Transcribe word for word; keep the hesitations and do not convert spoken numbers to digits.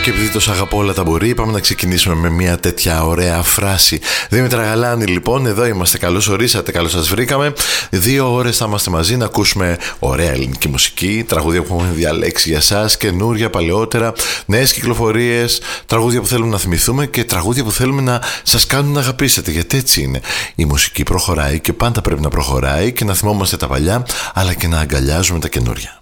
Και επειδή το σ' αγαπώ όλα τα μπορεί, πάμε να ξεκινήσουμε με μια τέτοια ωραία φράση. Δήμητρα Γαλάνη, λοιπόν, εδώ είμαστε. Καλώς ορίσατε, καλώς σας βρήκαμε. Δύο ώρες θα είμαστε μαζί να ακούσουμε ωραία ελληνική μουσική, τραγούδια που έχουμε διαλέξει για σας, καινούρια, παλαιότερα, νέες κυκλοφορίες, τραγούδια που θέλουμε να θυμηθούμε και τραγούδια που θέλουμε να σας κάνουν να αγαπήσετε. Γιατί έτσι είναι. Η μουσική προχωράει και πάντα πρέπει να προχωράει και να θυμόμαστε τα παλιά, αλλά και να αγκαλιάζουμε τα καινούρια.